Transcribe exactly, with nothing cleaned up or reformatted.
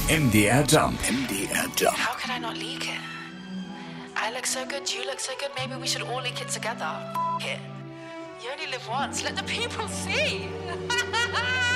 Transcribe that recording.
M D R Jump. M D R Jump. How could I not leak it? I look so good, you look so good, maybe we should all leak it together. F- it. You only live once, let the people see.